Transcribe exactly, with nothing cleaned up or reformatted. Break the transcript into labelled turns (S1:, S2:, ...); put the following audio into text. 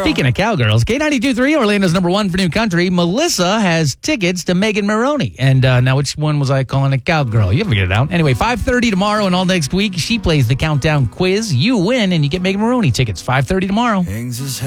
S1: Speaking of cowgirls, K ninety-two point three, Orlando's number one for new country. Melissa has tickets to Megan Maroney. And uh, now, which one was I calling a cowgirl? You'll figure it out. Anyway, five thirty tomorrow and all next week, she plays the countdown quiz. You win, and you get Megan Maroney tickets. five thirty tomorrow.